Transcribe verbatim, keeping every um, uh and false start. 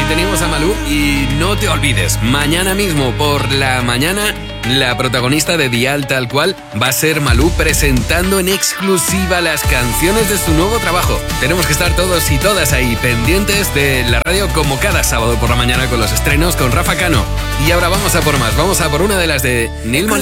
teníamos a Malú y no te olvides, mañana mismo por la mañana la protagonista de Dial Tal Cual va a ser Malú presentando en exclusiva las canciones de su nuevo trabajo. Tenemos que estar todos y todas ahí pendientes de la radio como cada sábado por la mañana con los estrenos con Rafa Cano. Y ahora vamos a por más, vamos a por una de las de Neil Molina.